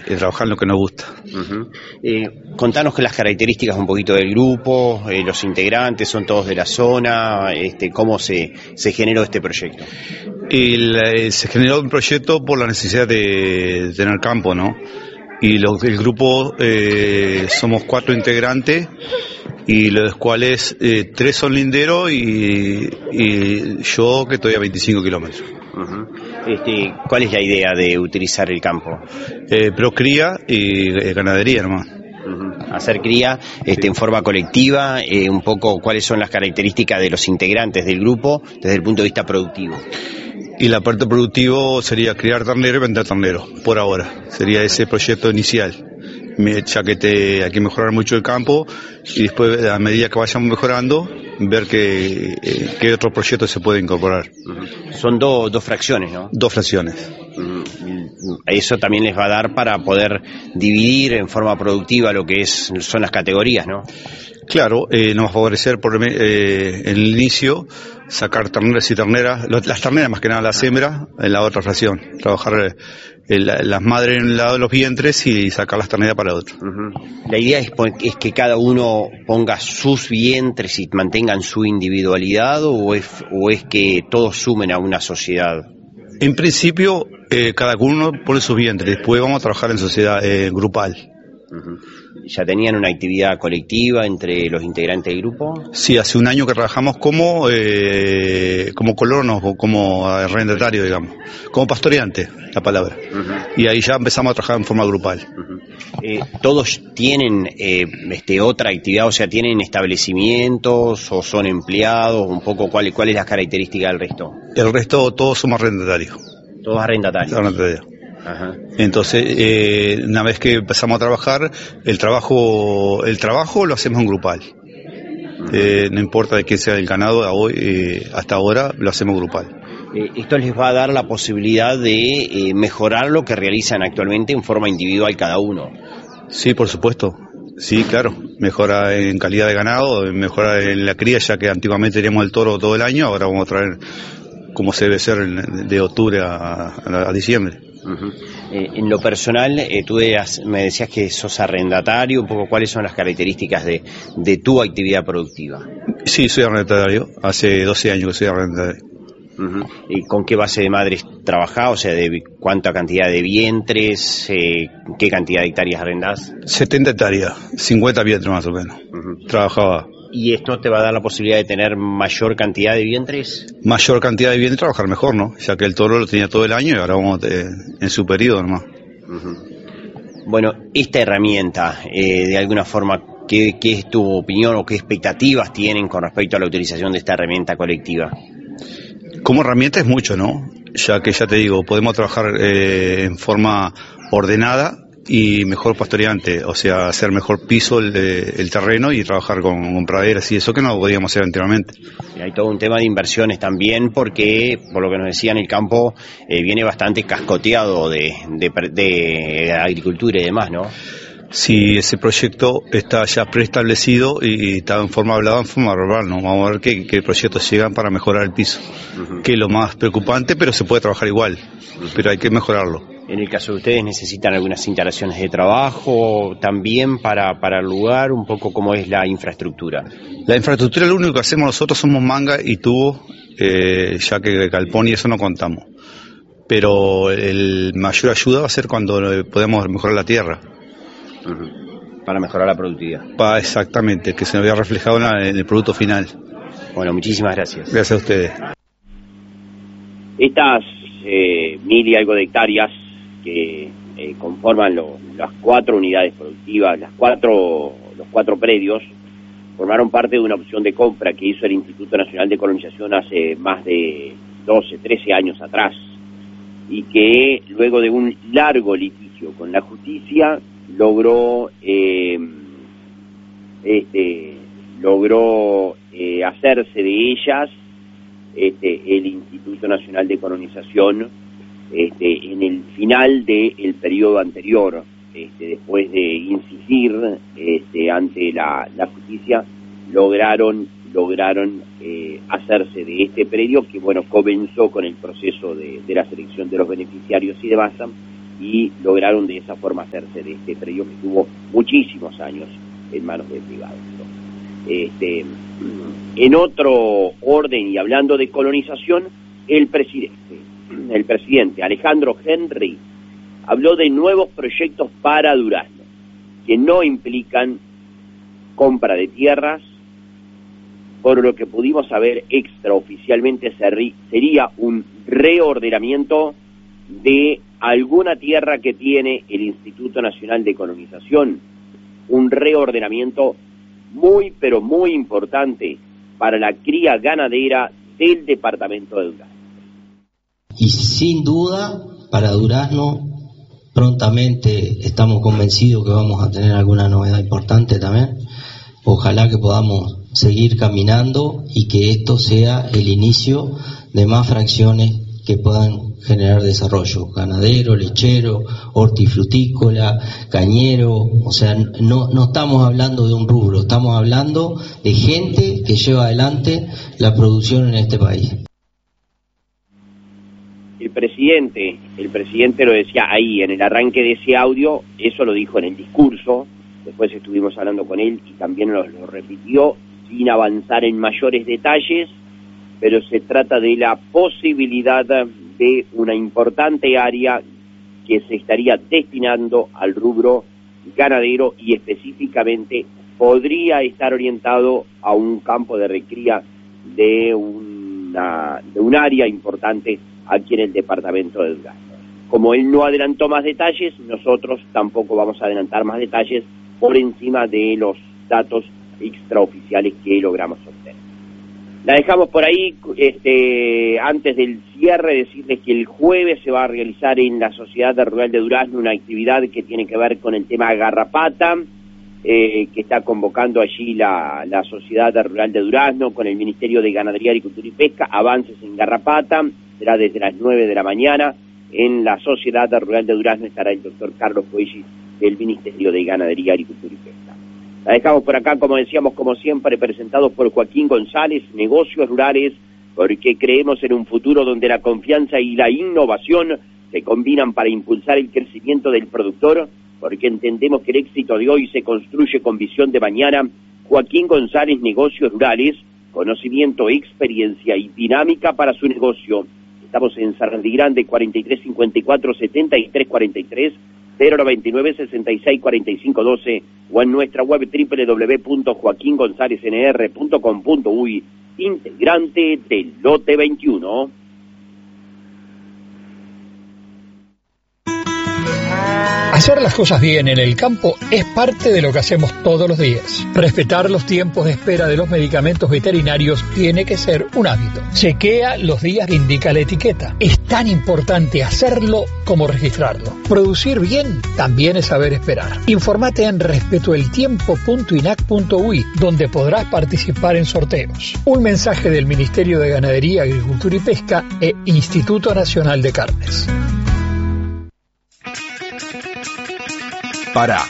trabajar en lo que nos gusta. Contanos que las características un poquito del grupo, los integrantes son todos de la zona, cómo se generó este proyecto. Se generó un proyecto por la necesidad de tener campo, ¿no? Y el grupo somos 4 integrantes, y los cuales 3 son linderos y yo que estoy a 25 kilómetros. ¿Cuál es la idea de utilizar el campo? Procría y ganadería nomás. Hacer cría en forma colectiva, un poco cuáles son las características de los integrantes del grupo desde el punto de vista productivo. Y la parte productiva sería criar ternero y vender ternero, por ahora. Sería ese proyecto inicial. Ya que hay que mejorar mucho el campo y después, a medida que vayamos mejorando, ver qué otros proyectos se pueden incorporar. Son dos fracciones, ¿no? 2 fracciones. Eso también les va a dar para poder dividir en forma productiva lo que son las categorías, ¿no? Claro, nos va a favorecer en el inicio sacar terneras y terneras, las terneras más que nada las hembras en la otra fracción, trabajar las madres en el lado de los vientres y sacar las terneras para otro. La idea es que cada uno ponga sus vientres y mantengan su individualidad, o es que todos sumen a una sociedad. En principio cada uno pone sus vientres, después vamos a trabajar en sociedad grupal. ¿Ya tenían una actividad colectiva entre los integrantes del grupo? Sí, hace un año que trabajamos como colonos o como arrendatario, digamos, como pastoreante, la palabra. Y ahí ya empezamos a trabajar en forma grupal. ¿Todos tienen otra actividad, o sea, tienen establecimientos o son empleados? Un poco, ¿cuál es la característica del resto? El resto todos somos arrendatarios. Todos arrendatarios. Entonces, una vez que empezamos a trabajar, el trabajo lo hacemos en grupal. No importa de qué sea el ganado, hasta ahora lo hacemos grupal. Esto les va a dar la posibilidad de mejorar lo que realizan actualmente en forma individual cada uno. Sí, por supuesto. Sí, claro. Mejora en calidad de ganado, mejora en la cría, ya que antiguamente teníamos el toro todo el año, ahora vamos a traer como se debe ser de octubre a diciembre. En lo personal, tú me decías que sos arrendatario, un poco cuáles son las características de tu actividad productiva. Sí, soy arrendatario, hace 12 años que soy arrendatario. ¿Y con qué base de madres trabajás? O sea, ¿de cuánta cantidad de vientres? ¿Qué cantidad de hectáreas arrendás? 70 hectáreas, 50 vientres más o menos. Trabajaba. ¿Y esto te va a dar la posibilidad de tener mayor cantidad de vientres? Mayor cantidad de vientres, trabajar mejor, ¿no? Ya que el toro lo tenía todo el año y ahora vamos en su periodo nomás. Bueno, esta herramienta, de alguna forma, ¿qué es tu opinión o qué expectativas tienen con respecto a la utilización de esta herramienta colectiva? Como herramienta es mucho, ¿no? Ya que, ya te digo, podemos trabajar en forma ordenada y mejor pastoreante, o sea, hacer mejor piso el terreno y trabajar con praderas y eso que no podíamos hacer anteriormente. Y hay todo un tema de inversiones también, porque, por lo que nos decían, el campo viene bastante cascoteado de agricultura y demás, ¿no? Sí, ese proyecto está ya preestablecido y está en forma hablada, en forma verbal, ¿no? Vamos a ver qué proyectos llegan para mejorar el piso, que es lo más preocupante, pero se puede trabajar igual, pero hay que mejorarlo. En el caso de ustedes, ¿necesitan algunas instalaciones de trabajo también para el lugar? Un poco cómo es la infraestructura. La infraestructura, lo único que hacemos nosotros somos manga y tubo, ya que galpón y eso no contamos. Pero el mayor ayuda va a ser cuando podamos mejorar la tierra. Para mejorar la productividad. Exactamente, que se vea reflejado en el producto final. Bueno, muchísimas gracias. Gracias a ustedes. Estas 1000 y algo de hectáreas que conforman las 4 unidades productivas, los 4 predios, formaron parte de una opción de compra que hizo el Instituto Nacional de Colonización hace más de 12, 13 años atrás, y que luego de un largo litigio con la justicia logró hacerse de ellas el Instituto Nacional de Colonización en el final del periodo anterior, después de insistir ante la justicia, lograron hacerse de este predio que, bueno, comenzó con el proceso de la selección de los beneficiarios y demás, y lograron de esa forma hacerse de este predio que tuvo muchísimos años en manos de privados, ¿no? En otro orden y hablando de colonización, el presidente Alejandro Henry habló de nuevos proyectos para Durazno que no implican compra de tierras. Por lo que pudimos saber extraoficialmente, sería un reordenamiento de alguna tierra que tiene el Instituto Nacional de Colonización, un reordenamiento muy pero muy importante para la cría ganadera del departamento de Durazno. Y sin duda, para Durazno, prontamente estamos convencidos que vamos a tener alguna novedad importante también. Ojalá que podamos seguir caminando y que esto sea el inicio de más fracciones que puedan generar desarrollo, ganadero, lechero, hortifrutícola, cañero. O sea, no estamos hablando de un rubro, estamos hablando de gente que lleva adelante la producción en este país. El presidente lo decía ahí en el arranque de ese audio, eso lo dijo en el discurso, después estuvimos hablando con él y también lo repitió sin avanzar en mayores detalles, pero se trata de la posibilidad de una importante área que se estaría destinando al rubro ganadero y específicamente podría estar orientado a un campo de recría de un área importante aquí en el departamento de Durazno. Como él no adelantó más detalles, nosotros tampoco vamos a adelantar más detalles por encima de los datos extraoficiales que logramos obtener. La dejamos por ahí. Antes del cierre, decirles que el jueves se va a realizar en la Sociedad Rural de Durazno una actividad que tiene que ver con el tema garrapata, que está convocando allí la Sociedad Rural de Durazno con el Ministerio de Ganadería, Agricultura y Pesca, avances en garrapata, será desde las 9 de la mañana. En la Sociedad Rural de Durazno estará el doctor Carlos Puelli del Ministerio de Ganadería, Agricultura y Pesca. La dejamos por acá, como decíamos, como siempre, presentados por Joaquín González, Negocios Rurales, porque creemos en un futuro donde la confianza y la innovación se combinan para impulsar el crecimiento del productor, porque entendemos que el éxito de hoy se construye con visión de mañana. Joaquín González, Negocios Rurales, conocimiento, experiencia y dinámica para su negocio. Estamos en Sarandí Grande, 4354-7343, 099-664512, o en nuestra web www.joaquingonzalesnr.com.uy, integrante del lote 21. Hacer las cosas bien en el campo es parte de lo que hacemos todos los días. Respetar los tiempos de espera de los medicamentos veterinarios tiene que ser un hábito. Chequea los días que indica la etiqueta. Es tan importante hacerlo como registrarlo. Producir bien también es saber esperar. Infórmate en respetoeltiempo.inac.uy, donde podrás participar en sorteos. Un mensaje del Ministerio de Ganadería, Agricultura y Pesca e Instituto Nacional de Carnes. Pará.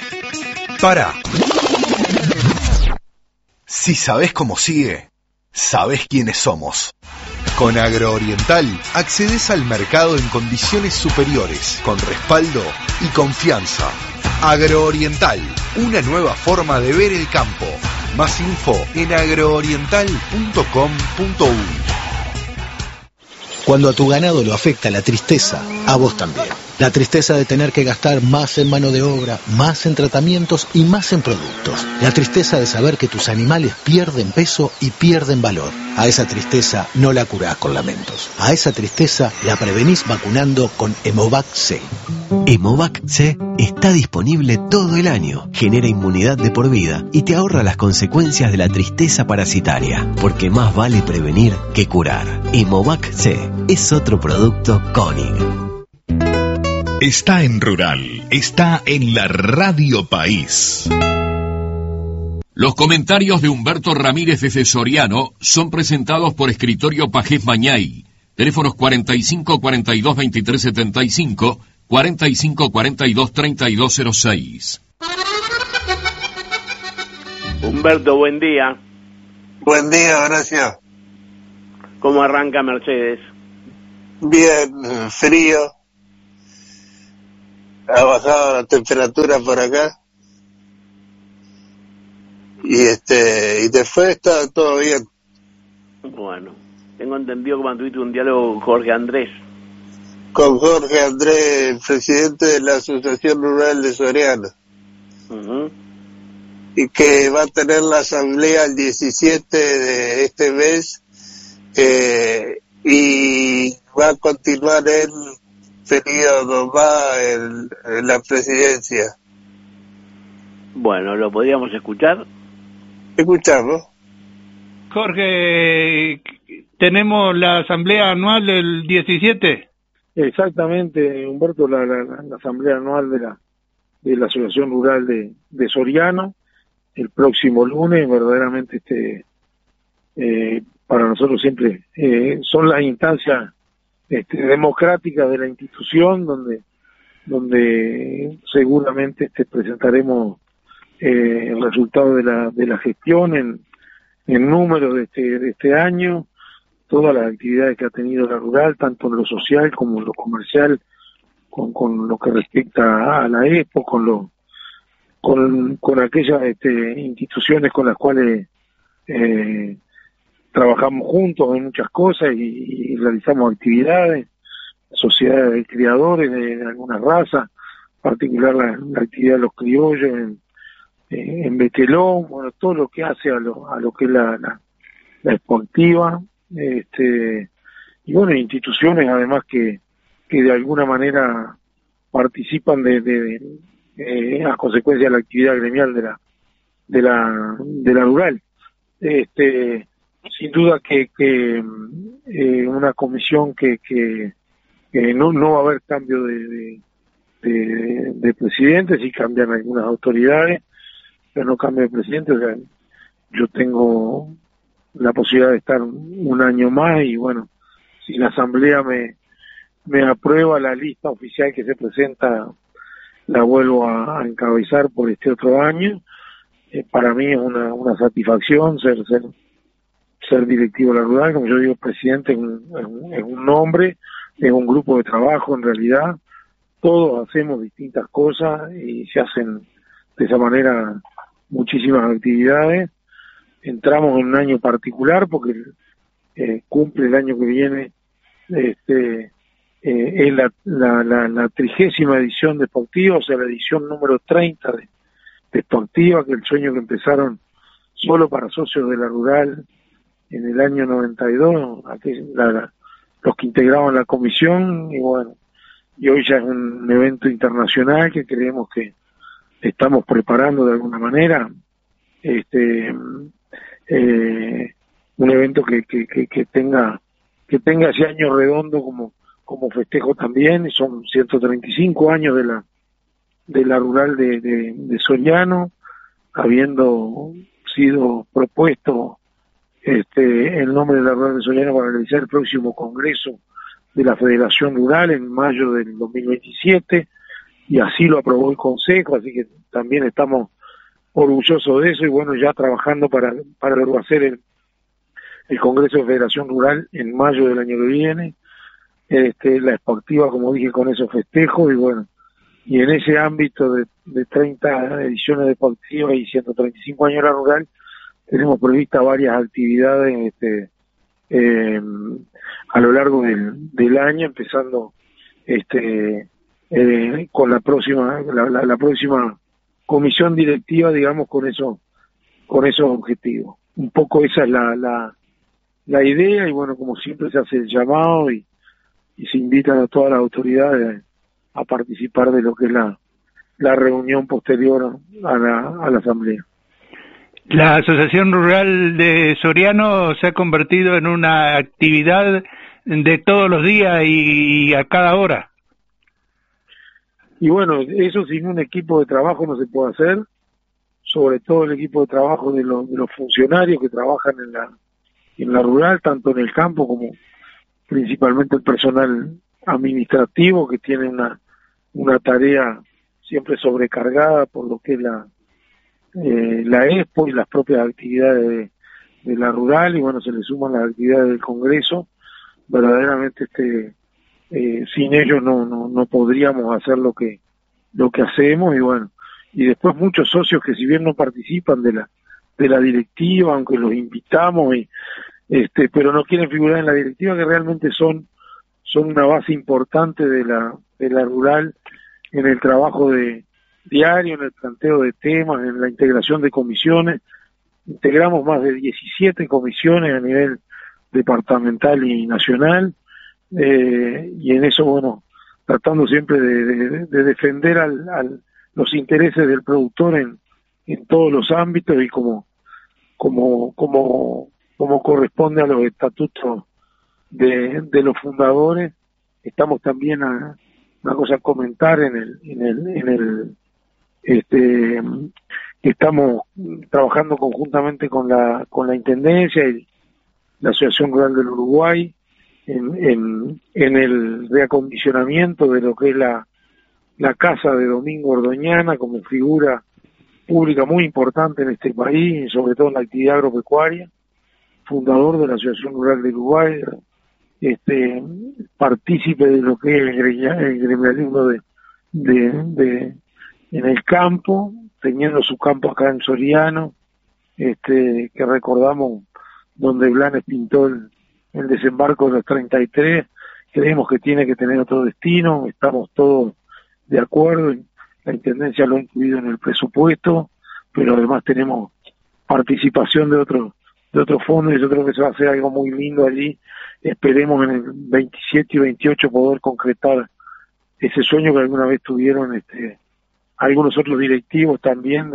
Si sabés cómo sigue, sabés quiénes somos. Con Agrooriental accedes al mercado en condiciones superiores, con respaldo y confianza. Agrooriental, una nueva forma de ver el campo. Más info en agrooriental.com.uy. Cuando a tu ganado lo afecta la tristeza, a vos también. La tristeza de tener que gastar más en mano de obra, más en tratamientos y más en productos. La tristeza de saber que tus animales pierden peso y pierden valor. A esa tristeza no la curás con lamentos. A esa tristeza la prevenís vacunando con Hemovac C. Hemovac C está disponible todo el año, genera inmunidad de por vida y te ahorra las consecuencias de la tristeza parasitaria, porque más vale prevenir que curar. Hemovac C es otro producto Koenig. Está en Rural, está en la Radio País. Los comentarios de Humberto Ramírez desde Soriano son presentados por Escritorio Pajés Mañay. Teléfonos 45 42 23 75, 45 42 32 06. Humberto, buen día. Buen día, gracias. ¿Cómo arranca Mercedes? Bien, frío. ha bajado la temperatura por acá. Y después está todo bien. Bueno, tengo entendido que mantuviste un diálogo con Jorge Andrés. Con Jorge Andrés, presidente de la Asociación Rural de Soriano. Uh-huh. Y que va a tener la asamblea el 17 de este mes, y va a continuar el periodo más en la presidencia. Bueno, ¿lo podríamos escuchar? Escuchamos. Jorge, ¿tenemos la asamblea anual del 17? Exactamente, Humberto, la asamblea anual de la Asociación Rural de Soriano, el próximo lunes. Verdaderamente para nosotros siempre son las instancias democráticas de la institución donde seguramente presentaremos el resultado de la gestión en números de este año, todas las actividades que ha tenido la rural, tanto en lo social como en lo comercial, con lo que respecta a la EXPO, con aquellas instituciones con las cuales trabajamos juntos en muchas cosas y realizamos actividades, sociedades de criadores de algunas razas, en particular la actividad de los criollos en Betelón, bueno, todo lo que hace a lo que es la esportiva, y bueno, instituciones además que de alguna manera participan a consecuencia de la actividad gremial de la rural. Sin duda que una comisión que no va a haber cambio de presidente, si cambian algunas autoridades, pero no cambio de presidente. O sea, yo tengo la posibilidad de estar un año más y bueno, si la asamblea me aprueba la lista oficial que se presenta, la vuelvo a encabezar por este otro año. Para mí es una satisfacción ser directivo de la rural. Como yo digo, presidente es un nombre, es un grupo de trabajo en realidad. Todos hacemos distintas cosas y se hacen de esa manera muchísimas actividades. Entramos en un año particular porque cumple el año que viene es la 30ª edición de Sportiva, o sea, la edición número 30 de Sportiva, que el sueño que empezaron solo para socios de la rural en el año 92, los que integraban la comisión, y bueno, y hoy ya es un evento internacional que creemos que estamos preparando de alguna manera, un evento que tenga ese año redondo como festejo también. Son 135 años de la rural de Soriano, habiendo sido propuesto el nombre de la rural de Soriano para realizar el próximo congreso de la Federación Rural en mayo del 2027, y así lo aprobó el Consejo, así que también estamos orgullosos de eso, y bueno, ya trabajando para hacer el Congreso de Federación Rural en mayo del año que viene, la Sportiva, como dije, con esos festejos, y bueno, y en ese ámbito de 30 ediciones deportivas y 135 años de la rural, tenemos previstas varias actividades a lo largo del año, empezando con la próxima comisión directiva, digamos, con esos objetivos. Un poco esa es la idea, y bueno, como siempre se hace el llamado y se invitan a todas las autoridades a participar de lo que es la reunión posterior a la asamblea. La Asociación Rural de Soriano se ha convertido en una actividad de todos los días y a cada hora. Y bueno, eso sin un equipo de trabajo no se puede hacer, sobre todo el equipo de trabajo de los funcionarios que trabajan en la rural, tanto en el campo como principalmente el personal administrativo, que tiene una tarea siempre sobrecargada por lo que es la EXPO y las propias actividades de la rural, y bueno, se le suman las actividades del Congreso. Verdaderamente sin ellos no podríamos hacer lo que lo que hacemos, y bueno, y después muchos socios que si bien no participan de la directiva, aunque los invitamos, pero no quieren figurar en la directiva, que realmente son una base importante de la rural en el trabajo diario, en el planteo de temas, en la integración de comisiones. Integramos más de 17 comisiones a nivel departamental y nacional, y en eso, bueno, tratando siempre de defender los intereses del productor en todos los ámbitos y como corresponde a los estatutos de los fundadores. Estamos también una cosa a comentar estamos trabajando conjuntamente con la Intendencia y la Asociación Rural del Uruguay en el reacondicionamiento de lo que es la casa de Domingo Ordoñana como figura pública muy importante en este país, y sobre todo en la actividad agropecuaria, fundador de la Asociación Rural del Uruguay, partícipe de lo que es el gremialismo en el campo, teniendo su campo acá en Soriano, que recordamos donde Blanes pintó el desembarco de los 33, creemos que tiene que tener otro destino, estamos todos de acuerdo, la Intendencia lo ha incluido en el presupuesto, pero además tenemos participación de otros fondos, y yo creo que se va a hacer algo muy lindo allí. Esperemos en el 27 y 28 poder concretar ese sueño que alguna vez tuvieron algunos otros directivos también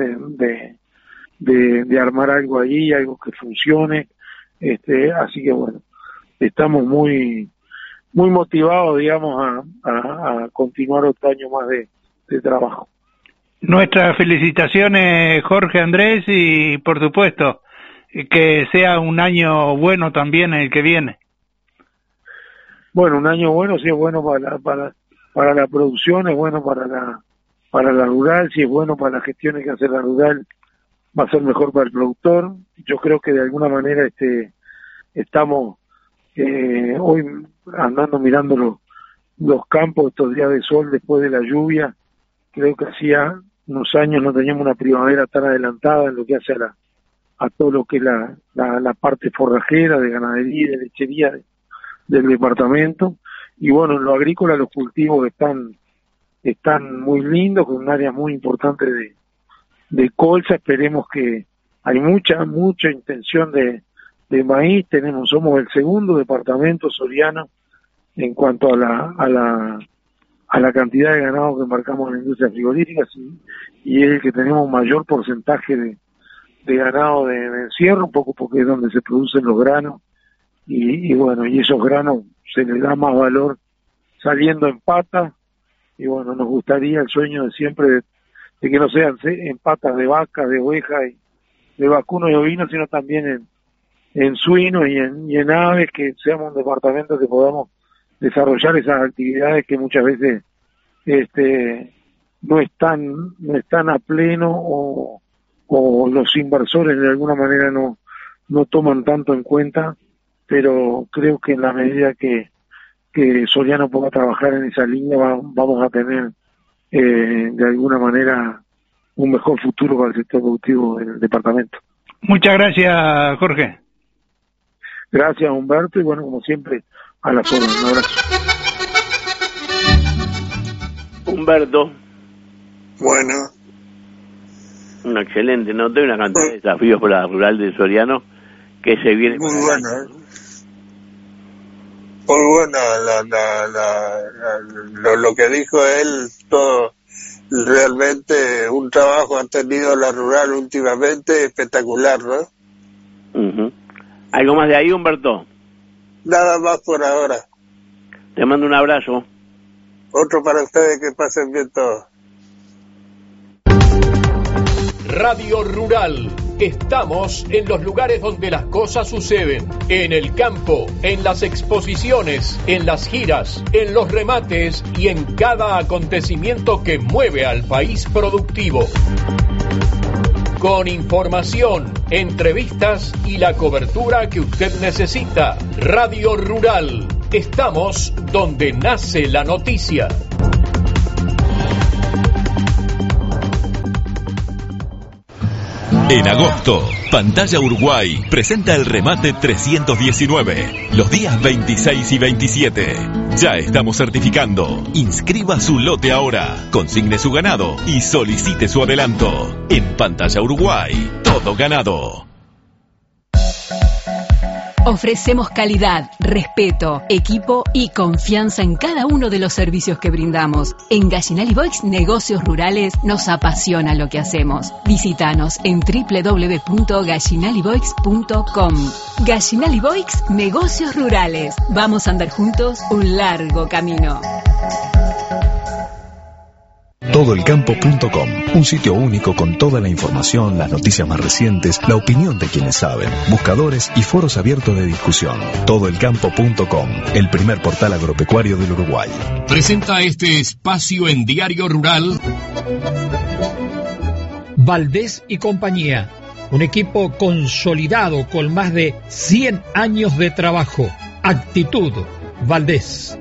de armar algo allí, algo que funcione. Así que bueno, estamos muy motivados, digamos, a continuar otro año más de trabajo. Nuestras felicitaciones, Jorge Andrés, y por supuesto que sea un año bueno también el que viene. Bueno, un año bueno, si es bueno para la producción, es bueno para la rural, si es bueno para las gestiones que hace la rural, va a ser mejor para el productor. Yo creo que de alguna manera estamos hoy andando mirando los campos estos días de sol después de la lluvia. Creo que hacía unos años no teníamos una primavera tan adelantada en lo que hace a todo lo que es la parte forrajera, de ganadería y de lechería del departamento. Y bueno, en lo agrícola los cultivos están muy lindos, con un área muy importante de colza. Esperemos que hay mucha intención de maíz. Somos el segundo departamento soriano en cuanto a la cantidad de ganado que embarcamos en la industria frigorífica, y es el que tenemos mayor porcentaje de ganado de encierro, un poco porque es donde se producen los granos, y bueno, y esos granos se les da más valor saliendo en patas, y bueno, nos gustaría, el sueño de siempre de que no sean en patas de vaca, de oveja y de vacuno y ovino, sino también en suinos y en aves, que seamos un departamento que podamos desarrollar esas actividades que muchas veces no están a pleno, o los inversores de alguna manera no toman tanto en cuenta, pero creo que en la medida que Soriano pueda trabajar en esa línea vamos a tener de alguna manera un mejor futuro para el sector productivo del departamento. Muchas gracias, Jorge. Gracias, Humberto, y bueno, como siempre, a la zona. Un abrazo. Humberto. Bueno. Un excelente nota y una cantidad de desafíos para la rural de Soriano que se viene. Muy bueno. Muy bueno lo que dijo él, todo. Realmente un trabajo ha tenido la rural últimamente espectacular, ¿no? Uh-huh. ¿Algo más de ahí, Humberto? Nada más por ahora. Te mando un abrazo. Otro para ustedes, que pasen bien todos. Radio Rural. Estamos en los lugares donde las cosas suceden. En el campo, en las exposiciones, en las giras, en los remates y en cada acontecimiento que mueve al país productivo. Con información, entrevistas y la cobertura que usted necesita. Radio Rural. Estamos donde nace la noticia. En agosto, Pantalla Uruguay presenta el remate 319, los días 26 y 27. Ya estamos certificando. Inscriba su lote ahora, consigne su ganado y solicite su adelanto. En Pantalla Uruguay, todo ganado. Ofrecemos calidad, respeto, equipo y confianza en cada uno de los servicios que brindamos. En Gallinal y Boix Negocios Rurales nos apasiona lo que hacemos. Visítanos en www.gallinaliboix.com. Gallinal y Boix Negocios Rurales. Vamos a andar juntos un largo camino. Todoelcampo.com, un sitio único con toda la información, las noticias más recientes, la opinión de quienes saben, buscadores y foros abiertos de discusión. Todoelcampo.com, el primer portal agropecuario del Uruguay. Presenta este espacio en Diario Rural. Valdés y compañía, un equipo consolidado con más de 100 años de trabajo. Actitud Valdés.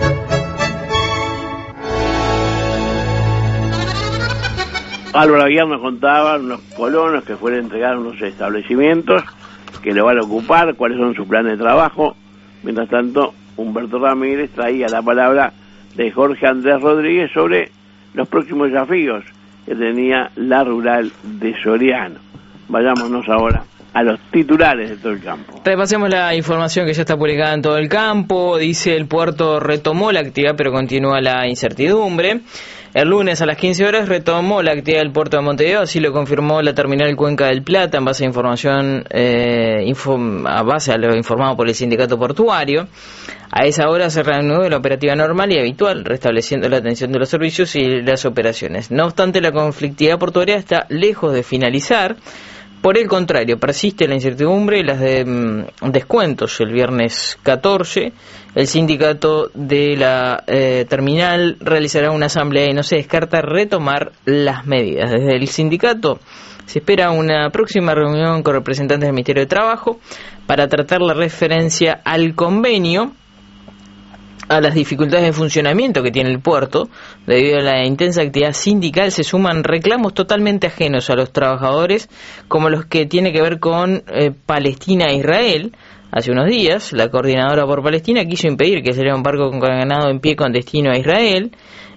Álvaro Aguiar nos contaba unos colonos que fueron a entregar unos establecimientos que le van a ocupar, cuáles son sus planes de trabajo. Mientras tanto, Humberto Ramírez traía la palabra de Jorge Andrés Rodríguez sobre los próximos desafíos que tenía la rural de Soriano. Vayámonos ahora a los titulares de Todo el Campo. Repasemos la información que ya está publicada en Todo el Campo. Dice: el puerto retomó la actividad pero continúa la incertidumbre. El lunes a las 15 horas retomó la actividad del puerto de Montevideo, así lo confirmó la terminal Cuenca del Plata en base a información, a base a lo informado por el sindicato portuario. A esa hora se reanudó la operativa normal y habitual, restableciendo la atención de los servicios y las operaciones. No obstante, la conflictividad portuaria está lejos de finalizar. Por el contrario, persiste la incertidumbre y las descuentos. El viernes 14, el sindicato de la terminal realizará una asamblea y no se descarta retomar las medidas. Desde el sindicato se espera una próxima reunión con representantes del Ministerio de Trabajo para tratar la referencia al convenio, a las dificultades de funcionamiento que tiene el puerto. Debido a la intensa actividad sindical se suman reclamos totalmente ajenos a los trabajadores, como los que tiene que ver con Palestina e Israel. Hace unos días, la coordinadora por Palestina quiso impedir que saliera un barco con ganado en pie con destino a Israel.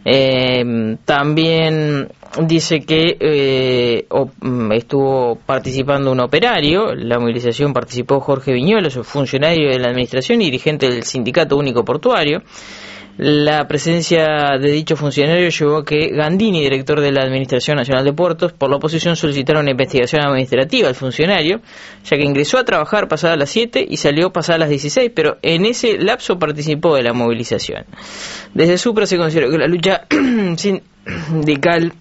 También dice que estuvo participando un operario. La movilización participó Jorge Viñuelos, funcionario de la administración y dirigente del Sindicato Único Portuario. La presencia de dicho funcionario llevó a que Gandini, director de la Administración Nacional de Puertos, por la oposición solicitaron una investigación administrativa al funcionario, ya que ingresó a trabajar pasadas las 7 y salió pasadas las 16, pero en ese lapso participó de la movilización. Desde Supra se consideró que la lucha sindical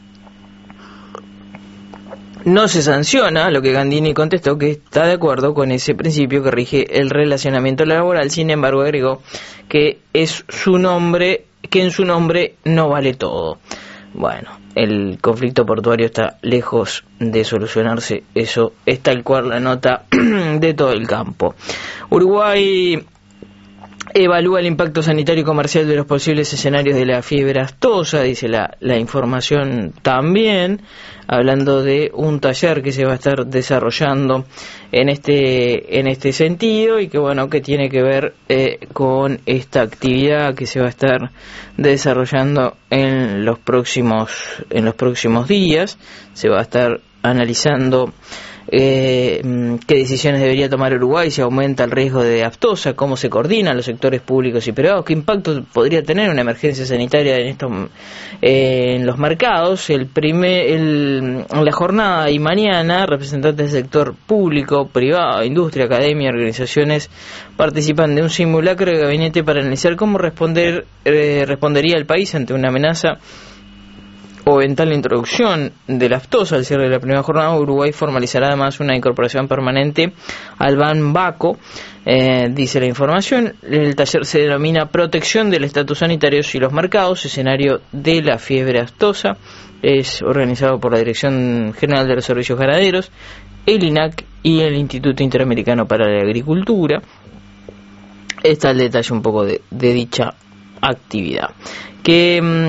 no se sanciona, lo que Gandini contestó que está de acuerdo con ese principio que rige el relacionamiento laboral. Sin embargo, agregó que en su nombre no vale todo. Bueno, el conflicto portuario está lejos de solucionarse, eso es tal cual la nota de Todo el Campo. Uruguay evalúa el impacto sanitario y comercial de los posibles escenarios de la fiebre aftosa, dice la información también, hablando de un taller que se va a estar desarrollando en este sentido y que bueno, que tiene que ver con esta actividad que se va a estar desarrollando en los próximos días. Se va a estar analizando qué decisiones debería tomar Uruguay si aumenta el riesgo de aftosa, cómo se coordinan los sectores públicos y privados, qué impacto podría tener una emergencia sanitaria en los mercados. En la jornada y mañana, representantes del sector público, privado, industria, academia, organizaciones participan de un simulacro de gabinete para analizar cómo respondería el país ante una amenaza o eventual introducción de la aftosa. Al cierre de la primera jornada, Uruguay formalizará además una incorporación permanente al Banbaco, dice la información. El taller se denomina Protección del Estatus Sanitario y los Mercados, escenario de la fiebre aftosa. Es organizado por la Dirección General de los Servicios Ganaderos, el INAC y el Instituto Interamericano para la Agricultura. Está el detalle un poco de dicha actividad. Que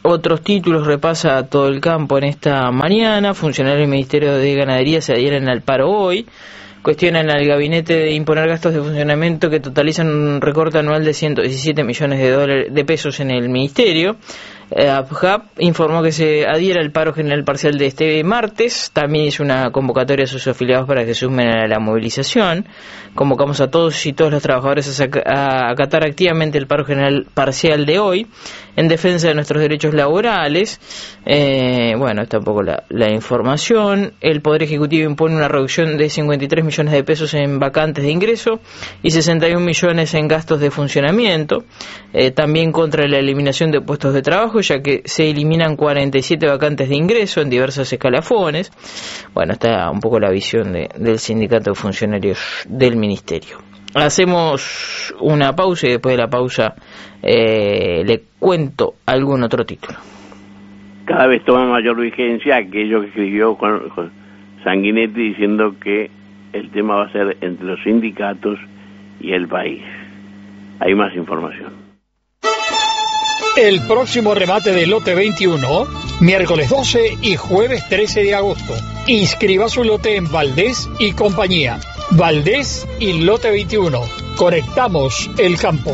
otros títulos repasa todo el campo en esta mañana. Funcionarios del Ministerio de Ganadería se adhieren al paro hoy. Cuestionan al gabinete de imponer gastos de funcionamiento que totalizan un recorte anual de 117 millones de pesos en el ministerio. APJAP informó que se adhiere al paro general parcial de este martes. También hizo una convocatoria a sus afiliados para que se sumen a la movilización. Convocamos a todos y todas los trabajadores a acatar activamente el paro general parcial de hoy en defensa de nuestros derechos laborales. Bueno, está un poco la información. El Poder Ejecutivo impone una reducción de 53 millones de pesos en vacantes de ingreso y 61 millones en gastos de funcionamiento. También contra la eliminación de puestos de trabajo, ya que se eliminan 47 vacantes de ingreso en diversos escalafones. Bueno, está un poco la visión del sindicato de funcionarios del Ministerio. Hacemos una pausa y después de la pausa le cuento algún otro título. Cada vez toma mayor vigencia aquello que escribió con Sanguinetti diciendo que el tema va a ser entre los sindicatos y el país. Hay más información. El próximo remate del lote 21, miércoles 12 y jueves 13 de agosto. Inscriba su lote en Valdés y compañía. Valdés y lote 21. Conectamos el campo.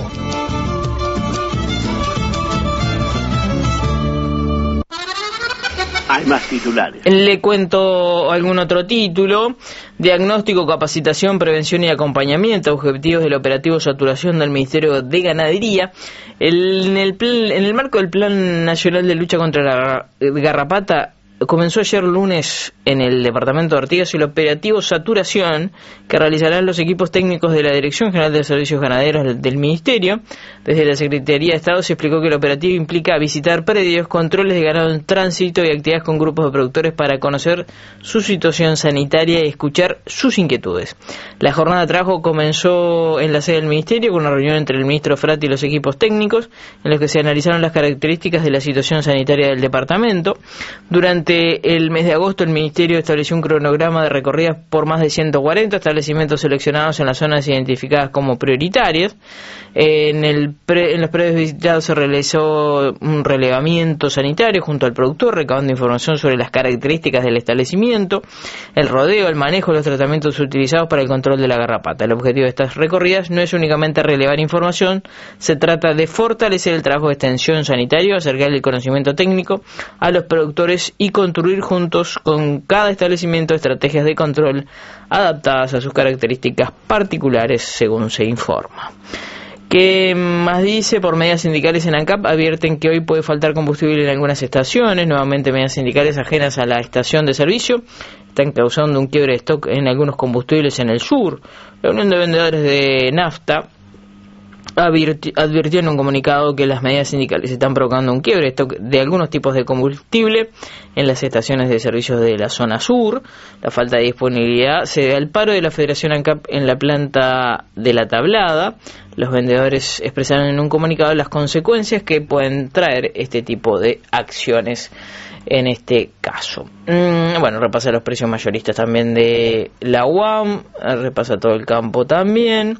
Hay más titulares. Le cuento algún otro título. Diagnóstico, capacitación, prevención y acompañamiento, objetivos del operativo saturación del Ministerio de Ganadería. En el marco del Plan Nacional de Lucha contra la Garrapata, comenzó ayer lunes en el departamento de Artigas el operativo Saturación que realizarán los equipos técnicos de la Dirección General de Servicios Ganaderos del Ministerio. Desde la Secretaría de Estado se explicó que el operativo implica visitar predios, controles de ganado en tránsito y actividades con grupos de productores para conocer su situación sanitaria y escuchar sus inquietudes. La jornada de trabajo comenzó en la sede del Ministerio con una reunión entre el ministro Frati y los equipos técnicos en los que se analizaron las características de la situación sanitaria del departamento. Durante el mes de agosto el Ministerio estableció un cronograma de recorridas por más de 140 establecimientos seleccionados en las zonas identificadas como prioritarias. En los predios visitados se realizó un relevamiento sanitario junto al productor, recabando información sobre las características del establecimiento, el rodeo, el manejo de los tratamientos utilizados para el control de la garrapata. El objetivo de estas recorridas no es únicamente relevar información, se trata de fortalecer el trabajo de extensión sanitario, acercar el conocimiento técnico a los productores y construir juntos con cada establecimiento estrategias de control adaptadas a sus características particulares, según se informa. ¿Qué más dice? Por medidas sindicales en ANCAP advierten que hoy puede faltar combustible en algunas estaciones. Nuevamente medidas sindicales ajenas a la estación de servicio están causando un quiebre de stock en algunos combustibles en el sur. La Unión de Vendedores de Nafta advirtió en un comunicado que las medidas sindicales están provocando un quiebre de stock de algunos tipos de combustible en las estaciones de servicios de la zona sur. La falta de disponibilidad se debe al paro de la Federación ANCAP en la planta de La Tablada. Los vendedores expresaron en un comunicado las consecuencias que pueden traer este tipo de acciones en este caso. Bueno, repasa los precios mayoristas también de la UAM, repasa todo el campo también.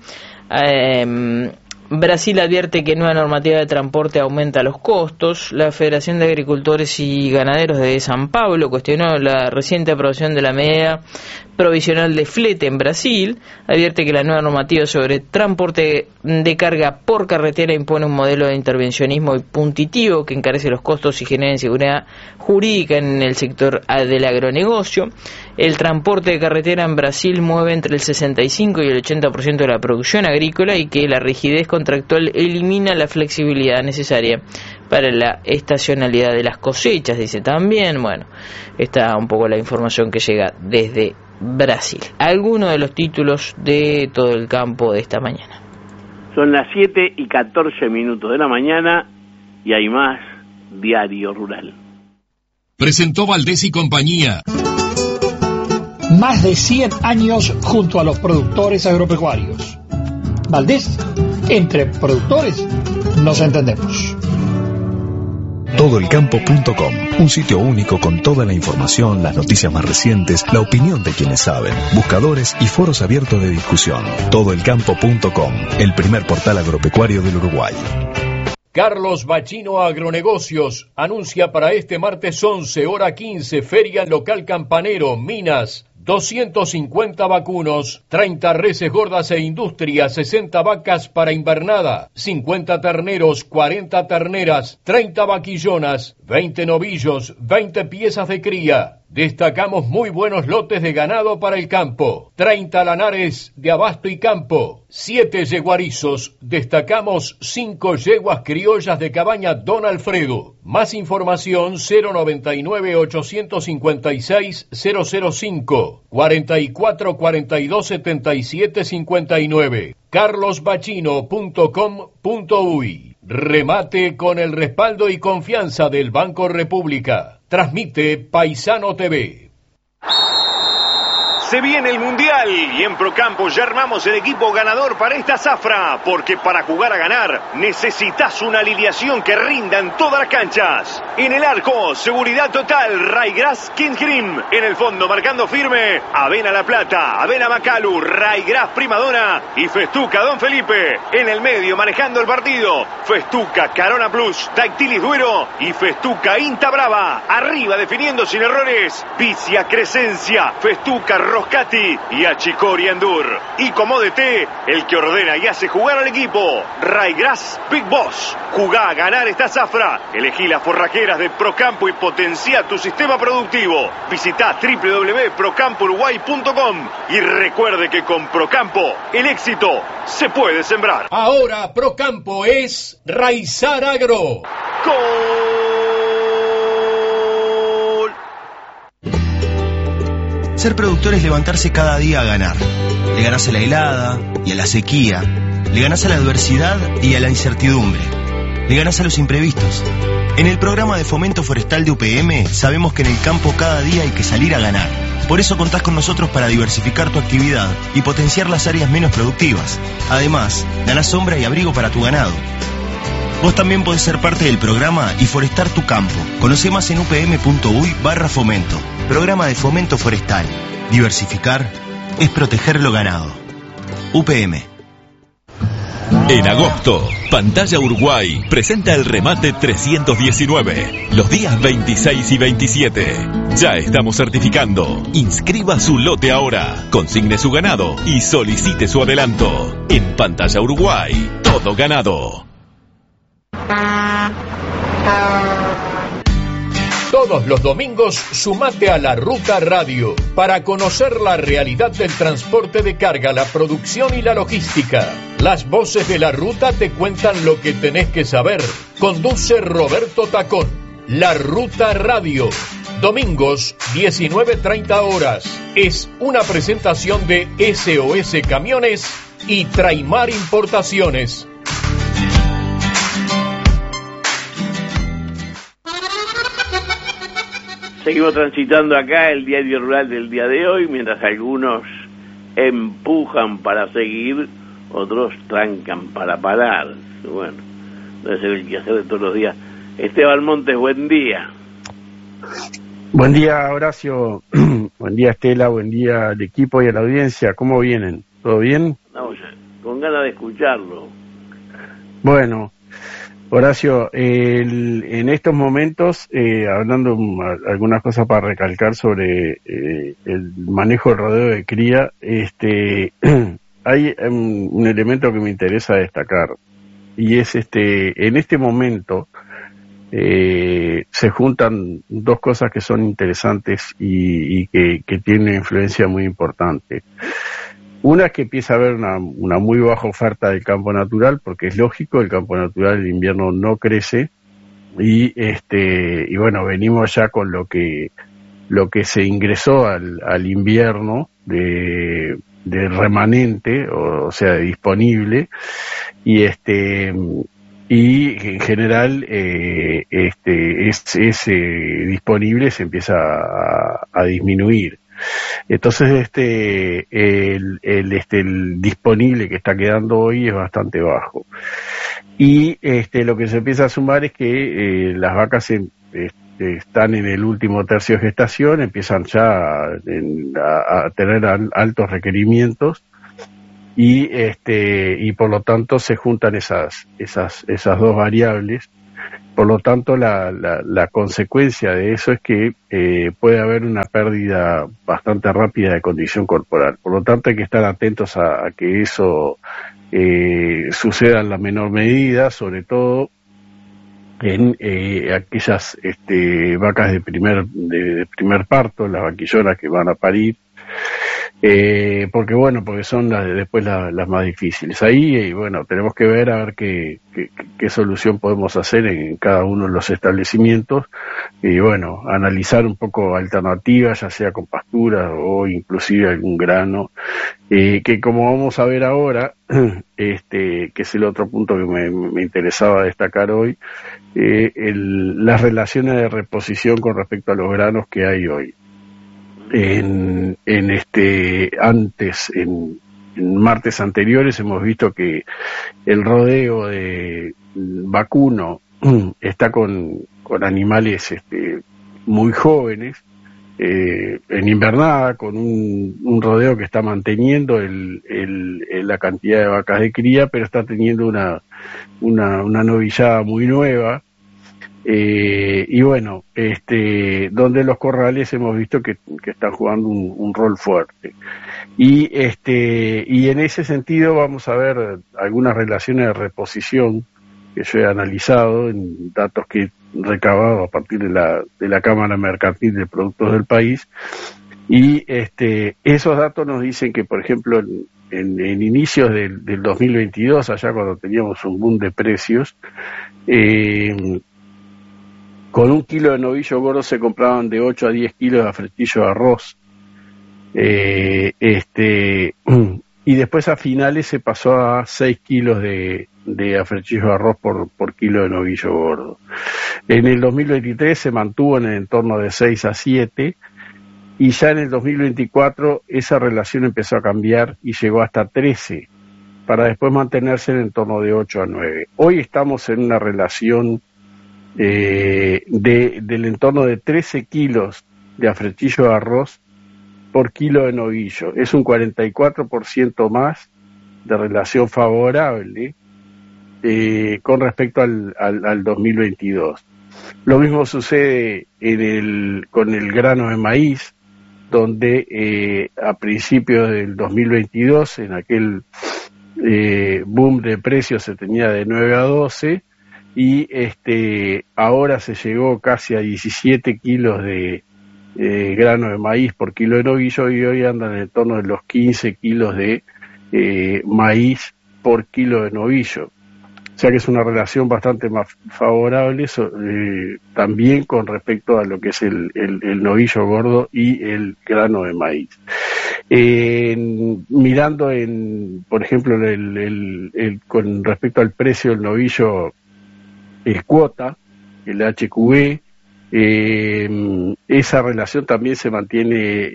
Brasil advierte que nueva normativa de transporte aumenta los costos. La Federación de Agricultores y Ganaderos de San Pablo cuestionó la reciente aprobación de la medida provisional de flete en Brasil. Advierte que la nueva normativa sobre transporte de carga por carretera impone un modelo de intervencionismo punitivo que encarece los costos y genera inseguridad jurídica en el sector del agronegocio. El transporte de carretera en Brasil mueve entre el 65 y el 80% de la producción agrícola y que la rigidez contractual elimina la flexibilidad necesaria para la estacionalidad de las cosechas, dice también. Bueno, está un poco la información que llega desde Brasil. Algunos de los títulos de todo el campo de esta mañana. Son las 7:14 de la mañana y hay más Diario Rural. Presentó Valdés y compañía. Más de 100 años junto a los productores agropecuarios. Valdés, entre productores nos entendemos. Todoelcampo.com, un sitio único con toda la información, las noticias más recientes, la opinión de quienes saben, buscadores y foros abiertos de discusión. Todoelcampo.com, el primer portal agropecuario del Uruguay. Carlos Bachino Agronegocios anuncia para este martes 11, hora 15, Feria Local Campanero, Minas. 250 vacunos, 30 reses gordas e industria, 60 vacas para invernada, 50 terneros, 40 terneras, 30 vaquillonas, 20 novillos, 20 piezas de cría. Destacamos muy buenos lotes de ganado para el campo, 30 lanares de abasto y campo, 7 yeguarizos, destacamos 5 yeguas criollas de cabaña Don Alfredo. Más información 099-856-005, 44 42 77 59, carlosbachino.com.uy. Remate con el respaldo y confianza del Banco República. Transmite Paisano TV. Se viene el Mundial y en Procampo ya armamos el equipo ganador para esta zafra, porque para jugar a ganar necesitas una alineación que rinda en todas las canchas. En el arco, seguridad total, Raygrass King Cream. En el fondo, marcando firme, Avena La Plata, Avena Macalu, Raygrass Primadona y Festuca Don Felipe. En el medio, manejando el partido, Festuca Carona Plus, Dactilis Duero y Festuca Inta Brava. Arriba, definiendo sin errores, Vicia Crescencia, Festuca Roscati y Achicori Endur. Y como DT, el que ordena y hace jugar al equipo, Raygrass Big Boss. Jugá a ganar esta zafra. Elegí las forrajeras de Procampo y potencia tu sistema productivo. Visitá www.procampouruguay.com y recuerde que con Procampo el éxito se puede sembrar. Ahora Procampo es Raizar Agro. Ser productor es levantarse cada día a ganar. Le ganás a la helada y a la sequía. Le ganás a la adversidad y a la incertidumbre. Le ganás a los imprevistos. En el programa de fomento forestal de UPM sabemos que en el campo cada día hay que salir a ganar. Por eso contás con nosotros para diversificar tu actividad y potenciar las áreas menos productivas. Además, ganás sombra y abrigo para tu ganado. Vos también podés ser parte del programa y forestar tu campo. Conoce más en upm.uy/fomento. Programa de fomento forestal. Diversificar es proteger lo ganado. UPM. En agosto, Pantalla Uruguay presenta el remate 319, los días 26 y 27. Ya estamos certificando. Inscriba su lote ahora, consigne su ganado y solicite su adelanto. En Pantalla Uruguay, todo ganado. Todos los domingos sumate a La Ruta Radio para conocer la realidad del transporte de carga, la producción y la logística. Las voces de La Ruta te cuentan lo que tenés que saber. Conduce Roberto Tacón. La Ruta Radio. Domingos, 19:30 horas. Es una presentación de SOS Camiones y Traimar Importaciones. Seguimos transitando acá el diario rural del día de hoy, mientras algunos empujan para seguir, otros trancan para parar. Bueno, debe ser el quehacer de todos los días. Esteban Montes, buen día. Buen día, Horacio. Buen día, Estela. Buen día al equipo y a la audiencia. ¿Cómo vienen? ¿Todo bien? Vamos, con ganas de escucharlo. Bueno, Horacio, en estos momentos, hablando algunas cosas para recalcar sobre el manejo del rodeo de cría, hay un elemento que me interesa destacar, y es en este momento se juntan dos cosas que son interesantes y que tienen una influencia muy importante. Una es que empieza a haber una muy baja oferta del campo natural, porque es lógico, el campo natural en invierno no crece, y bueno, venimos ya con lo que se ingresó al invierno de remanente, o sea, de disponible, y en general ese disponible se empieza a disminuir. Entonces el disponible que está quedando hoy es bastante bajo, y lo que se empieza a sumar es que las vacas están en el último tercio de gestación, empiezan ya a tener altos requerimientos, y por lo tanto se juntan esas dos variables. Por lo tanto, la consecuencia de eso es que puede haber una pérdida bastante rápida de condición corporal. Por lo tanto, hay que estar atentos a que eso suceda en la menor medida, sobre todo en aquellas vacas de primer parto, las vaquillonas que van a parir, porque son después las más difíciles. Ahí, bueno, tenemos que ver a ver qué solución podemos hacer en cada uno de los establecimientos y, bueno, analizar un poco alternativas, ya sea con pasturas o inclusive algún grano, que como vamos a ver ahora, que es el otro punto que me interesaba destacar hoy, las relaciones de reposición con respecto a los granos que hay hoy. En martes anteriores hemos visto que el rodeo de vacuno está con animales muy jóvenes, en invernada, con un rodeo que está manteniendo la cantidad de vacas de cría, pero está teniendo una novillada muy nueva. Y bueno, donde los corrales hemos visto que están jugando un rol fuerte. Y en ese sentido vamos a ver algunas relaciones de reposición que yo he analizado en datos que he recabado a partir de la Cámara Mercantil de Productos del país. Y esos datos nos dicen que, por ejemplo, en inicios del 2022, allá cuando teníamos un boom de precios, con 1 kilo de novillo gordo se compraban de 8 a 10 kilos de afretillo de arroz. Y después a finales se pasó a 6 kilos de afretillo de arroz por kilo de novillo gordo. En el 2023 se mantuvo en el entorno de 6 a 7, y ya en el 2024 esa relación empezó a cambiar y llegó hasta 13, para después mantenerse en el entorno de 8 a 9. Hoy estamos en una relación del entorno de 13 kilos de afretillo de arroz por kilo de novillo. Es un 44% más de relación favorable con respecto al 2022. Lo mismo sucede con el grano de maíz, donde a principios del 2022, en aquel boom de precios, se tenía de 9 a 12, y ahora se llegó casi a 17 kilos de grano de maíz por kilo de novillo, y hoy andan en el torno de los 15 kilos de maíz por kilo de novillo. O sea que es una relación bastante más favorable, también con respecto a lo que es el novillo gordo y el grano de maíz. Mirando por ejemplo, con respecto al precio del novillo cuota, el HQB, esa relación también se mantiene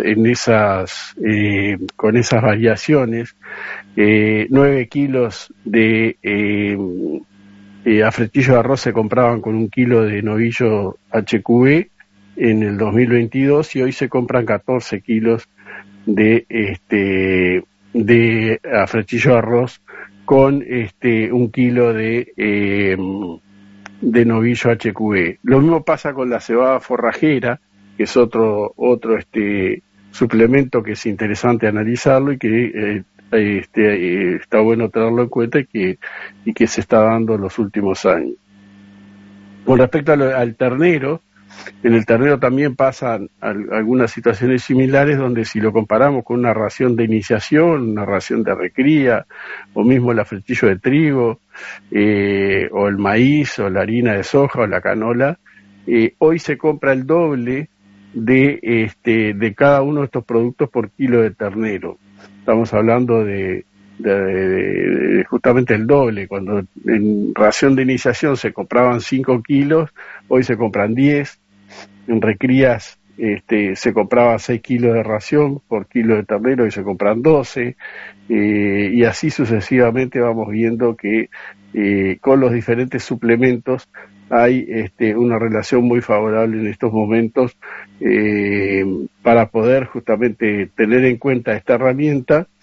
con esas variaciones. 9 kilos de afretillo de arroz se compraban con 1 kilo de novillo HQB en el 2022, y hoy se compran 14 kilos de afretillo de arroz con 1 kilo de novillo HQB. Lo mismo pasa con la cebada forrajera, que es otro suplemento que es interesante analizarlo y que está bueno tenerlo en cuenta y que se está dando en los últimos años. Con respecto al ternero, en el ternero también pasan algunas situaciones similares, donde si lo comparamos con una ración de iniciación, una ración de recría, o mismo el afretillo de trigo, o el maíz, o la harina de soja, o la canola, hoy se compra el doble de cada uno de estos productos por kilo de ternero. Estamos hablando de justamente el doble. Cuando en ración de iniciación se compraban 5 kilos, hoy se compran 10. En recrías se compraba 6 kilos de ración por kilo de ternero y se compran 12, y así sucesivamente vamos viendo que con los diferentes suplementos hay una relación muy favorable en estos momentos para poder justamente tener en cuenta esta herramienta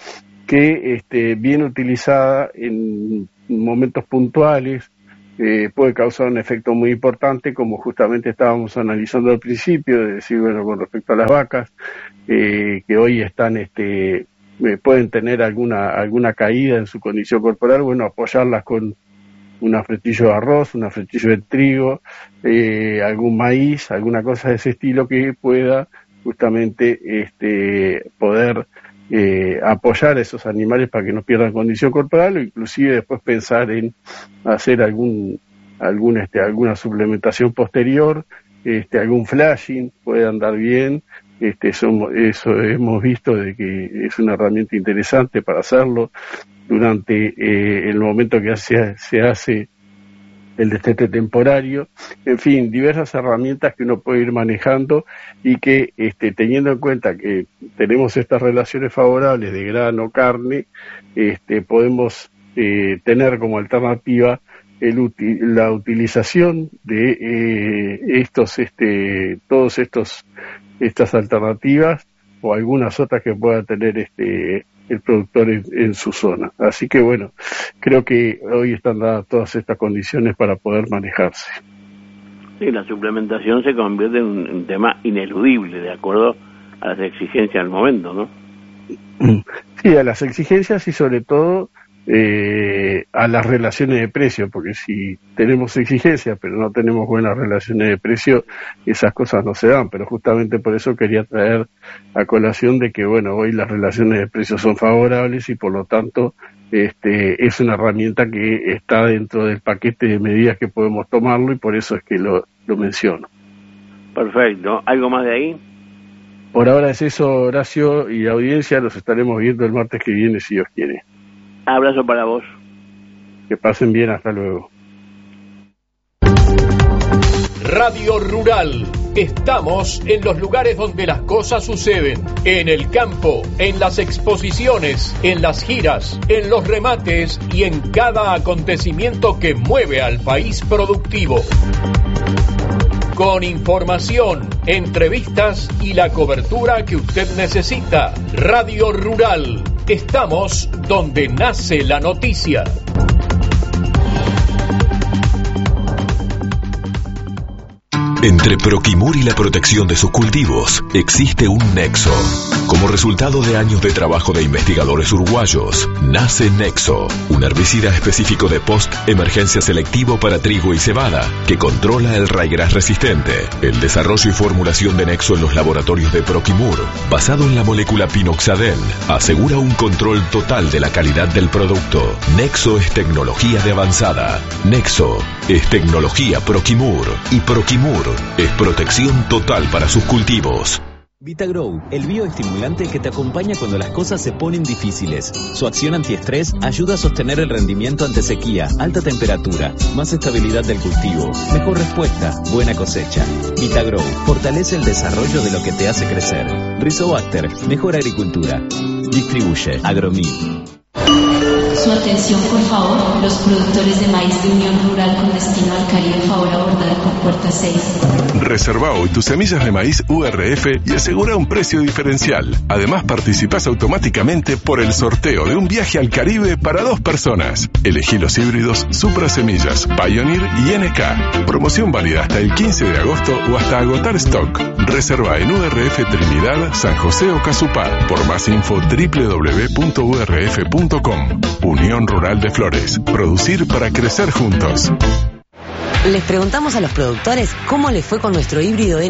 que bien utilizada en momentos puntuales puede causar un efecto muy importante, como justamente estábamos analizando al principio, de decir, bueno, con respecto a las vacas, que hoy están, pueden tener alguna caída en su condición corporal, bueno, apoyarlas con un fretillo de arroz, un fretillo de trigo, algún maíz, alguna cosa de ese estilo que pueda justamente poder apoyar a esos animales para que no pierdan condición corporal, o inclusive después pensar en hacer alguna suplementación posterior, algún flashing puede andar bien. Eso hemos visto de que es una herramienta interesante para hacerlo durante el momento que se hace el destete temporario. En fin, diversas herramientas que uno puede ir manejando y que teniendo en cuenta que tenemos estas relaciones favorables de grano, carne, podemos tener como alternativa la utilización de estas alternativas o algunas otras que pueda tener el productor en su zona. Así que bueno, creo que hoy están dadas todas estas condiciones para poder manejarse. Sí, la suplementación se convierte en un tema ineludible, de acuerdo a las exigencias del momento, ¿no? Sí, a las exigencias y sobre todo a las relaciones de precio, porque si tenemos exigencias pero no tenemos buenas relaciones de precio, esas cosas no se dan. Pero justamente por eso quería traer a colación de que bueno, hoy las relaciones de precios son favorables y por lo tanto es una herramienta que está dentro del paquete de medidas que podemos tomarlo, y por eso es que lo menciono. Perfecto. ¿Algo más de ahí? Por ahora es eso, Horacio y audiencia. Los estaremos viendo el martes que viene, si Dios quiere. Abrazo para vos. Que pasen bien, hasta luego. Radio Rural. Estamos en los lugares donde las cosas suceden. En el campo, en las exposiciones, en las giras, en los remates y en cada acontecimiento que mueve al país productivo. Con información, entrevistas y la cobertura que usted necesita. Radio Rural. Estamos donde nace la noticia. Entre Proquimur y la protección de sus cultivos existe un nexo. Como resultado de años de trabajo de investigadores uruguayos, nace Nexo, un herbicida específico de post-emergencia selectivo para trigo y cebada, que controla el ryegrass resistente. El desarrollo y formulación de Nexo en los laboratorios de Proquimur, basado en la molécula pinoxadén, asegura un control total de la calidad del producto. Nexo es tecnología de avanzada. Nexo es tecnología Proquimur. Y Proquimur es protección total para sus cultivos. VitaGrow, el bioestimulante que te acompaña cuando las cosas se ponen difíciles. Su acción antiestrés ayuda a sostener el rendimiento ante sequía, alta temperatura, más estabilidad del cultivo, mejor respuesta, buena cosecha. VitaGrow fortalece el desarrollo de lo que te hace crecer. Rizobacter, mejor agricultura. Distribuye Agromil. Su atención, por favor, los productores de maíz de Unión Rural con destino al Caribe, favor abordar por puerta 6. Reserva hoy tus semillas de maíz URF y asegura un precio diferencial. Además, participás automáticamente por el sorteo de un viaje al Caribe para 2 personas. Elegí los híbridos Supra Semillas, Pioneer y NK. Promoción válida hasta el 15 de agosto o hasta agotar stock. Reserva en URF Trinidad, San José o Casupá. Por más info www.urf.com. Unión Rural de Flores. Producir para crecer juntos. Les preguntamos a los productores cómo les fue con nuestro híbrido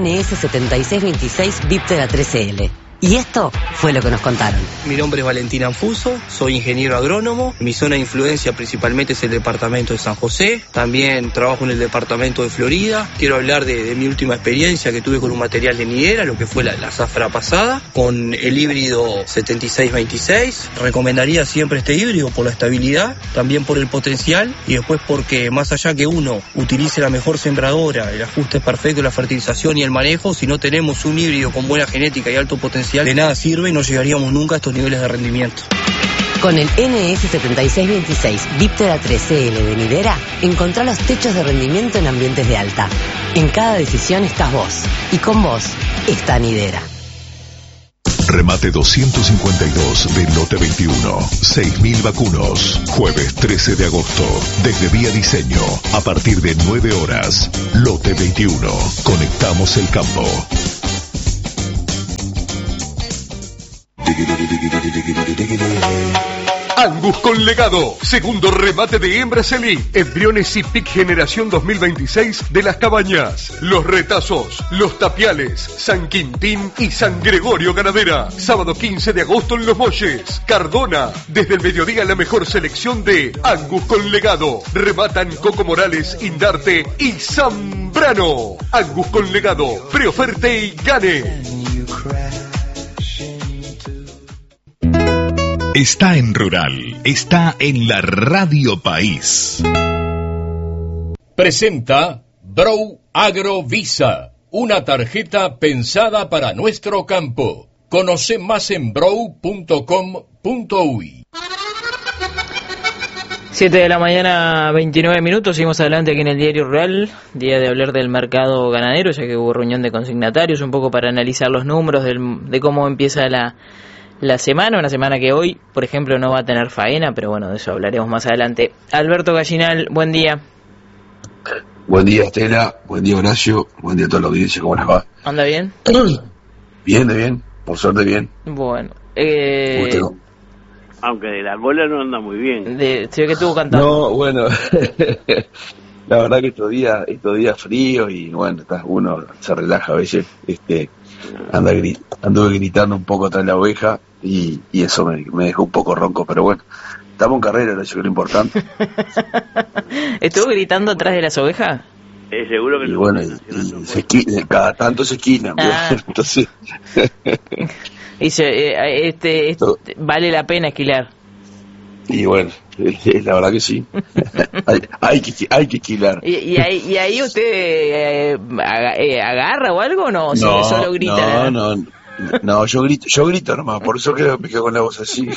NS7626 Viptera 13L. Y esto fue lo que nos contaron. Mi nombre es Valentín Anfuso, soy ingeniero agrónomo. Mi zona de influencia principalmente es el departamento de San José. También trabajo en el departamento de Florida. Quiero hablar de mi última experiencia que tuve con un material de nidera, lo que fue la zafra pasada, con el híbrido 7626. Recomendaría siempre este híbrido por la estabilidad, también por el potencial y después porque más allá que uno utilice la mejor sembradora, el ajuste perfecto, la fertilización y el manejo, si no tenemos un híbrido con buena genética y alto potencial, de nada sirve y no llegaríamos nunca a estos niveles de rendimiento. Con el NS7626 Viptera 13L de Nidera, encontrá los techos de rendimiento en ambientes de alta. En cada decisión estás vos, y con vos está Nidera. Remate 252 del lote 21. 6.000 vacunos. Jueves 13 de agosto. Desde Vía Diseño. A partir de 9 horas. Lote 21. Conectamos el campo. Angus con legado, segundo remate de hembras elite, embriones y pic generación 2026 de Las Cabañas, Los Retazos, Los Tapiales, San Quintín y San Gregorio Ganadera. Sábado 15 de agosto en Los Molles, Cardona, desde el mediodía la mejor selección de Angus con legado. Rematan Coco Morales, Indarte y Zambrano. Angus con legado, preoferte y gane. Está en Rural, está en la Radio País. Presenta Brow Agro Visa, una tarjeta pensada para nuestro campo. Conoce más en brow.com.uy. 7 de la mañana, 29 minutos, seguimos adelante aquí en el Diario Rural, día de hablar del mercado ganadero, ya que hubo reunión de consignatarios, un poco para analizar los números de cómo empieza la semana, una semana que hoy, por ejemplo, no va a tener faena, pero bueno, de eso hablaremos más adelante. Alberto Gallinal, buen día. Buen día, Estela, buen día, Horacio, buen día a toda la audiencia, ¿cómo les va? ¿Anda bien? Bien, por suerte bien. Bueno, aunque de la cola no anda muy bien. Se ve que estuvo cantando. No, bueno, la verdad que estos días fríos y bueno, uno se relaja a veces, anduve gritando un poco atrás de la oveja y eso me dejó un poco ronco, pero bueno, estamos en carrera, eso es lo importante. ¿Estuvo gritando atrás de las ovejas? Seguro que y bueno, cada tanto se esquinan, entonces vale la pena esquilar. Y bueno, la verdad que sí. hay que esquilar. ¿Y ahí usted agarra o algo o no? Solo grita. No, yo grito nomás, por eso me quedo con la voz así.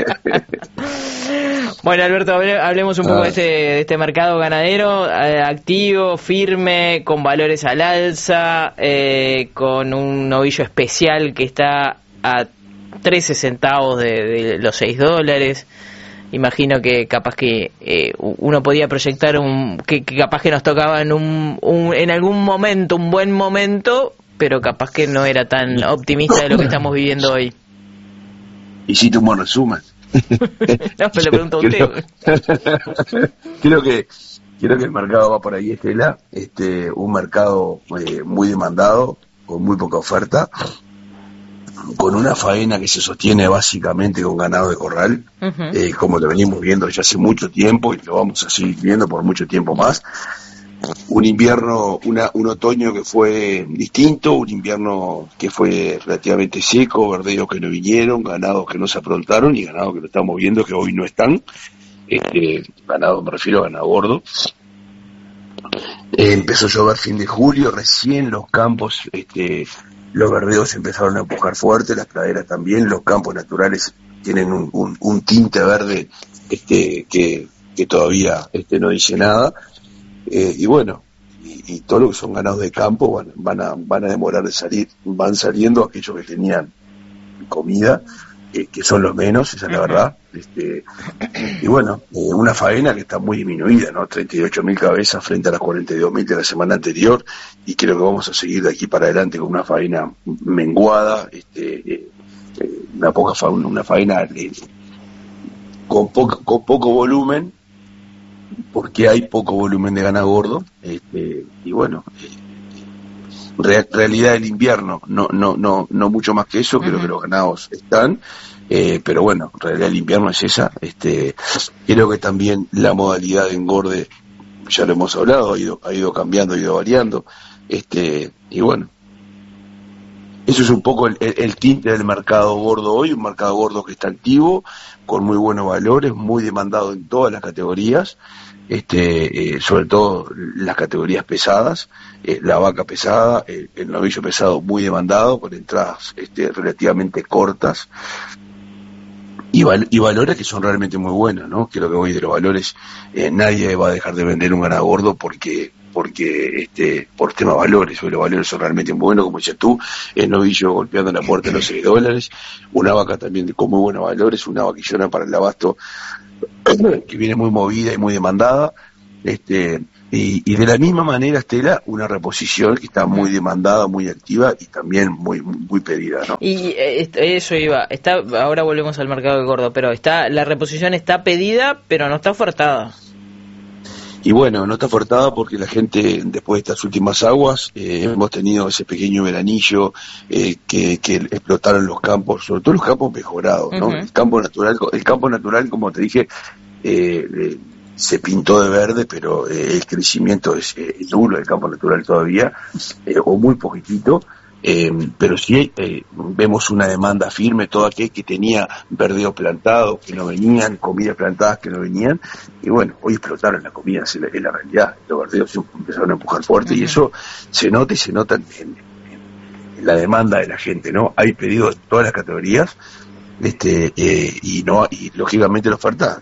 Bueno, Alberto, hablemos un poco de este mercado ganadero, activo, firme, con valores al alza, con un novillo especial que está a 13 centavos de los $6. Imagino que capaz que uno podía proyectar que capaz que nos tocaba en algún momento, un buen momento, pero capaz que no era tan optimista de lo que estamos viviendo hoy. Hiciste un buen resumen. No, pero le pregunto a usted. Creo que el mercado va por ahí, Estela. Un mercado muy demandado, con muy poca oferta, con una faena que se sostiene básicamente con ganado de corral, como lo venimos viendo ya hace mucho tiempo y lo vamos a seguir viendo por mucho tiempo más. Un invierno, un otoño que fue distinto, un invierno que fue relativamente seco, verdeos que no vinieron, ganados que no se aprontaron y ganados que lo estamos viendo que hoy no están. Ganado, me refiero a ganado gordo. Empezó a llover fin de julio, recién los campos, los verdeos empezaron a empujar fuerte, las praderas también, los campos naturales tienen un tinte verde que todavía no dice nada. Y bueno, y todo lo que son ganados de campo van a demorar de salir, van saliendo aquellos que tenían comida, que son los menos, esa es la verdad. Y bueno, una faena que está muy disminuida, ¿no? 38.000 cabezas frente a las 42.000 de la semana anterior, y creo que vamos a seguir de aquí para adelante con una faena menguada, una faena con poco volumen, porque hay poco volumen de ganado gordo, y bueno, realidad del invierno, no mucho más que eso. Creo que los ganados están, pero bueno, realidad del invierno es esa. Creo que también la modalidad de engorde, ya lo hemos hablado, ha ido cambiando, ha ido variando, y bueno, eso es un poco el tinte del mercado gordo hoy, un mercado gordo que está activo, con muy buenos valores, muy demandado en todas las categorías, sobre todo las categorías pesadas, la vaca pesada, el novillo pesado muy demandado, con entradas relativamente cortas, y valores que son realmente muy buenos, ¿no? Creo que hoy de los valores nadie va a dejar de vender un ganado gordo porque porque por temas de valores, hoy los valores son realmente muy buenos, como decías tú, el novillo golpeando la puerta de los $6, una vaca también con muy buenos valores, una vaquillona para el abasto que viene muy movida y muy demandada, y de la misma manera, Estela, una reposición que está muy demandada, muy activa y también muy muy pedida, ¿no? Y eso iba, ahora volvemos al mercado del gordo, pero la reposición está pedida, pero no está ofertada. Y bueno, no está ofertada porque la gente, después de estas últimas aguas, hemos tenido ese pequeño veranillo que explotaron los campos, sobre todo los campos mejorados, ¿no? El campo natural, como te dije, se pintó de verde, pero el crecimiento es nulo del campo natural todavía, o muy poquitito, pero sí vemos una demanda firme, todo aquel que tenía verdeo plantado, que no venían, comidas plantadas que no venían, y bueno, hoy explotaron las comidas, es la realidad, los verdeos se empezaron a empujar fuerte, y eso se nota en la demanda de la gente, ¿no? Hay pedidos de todas las categorías, y lógicamente la oferta,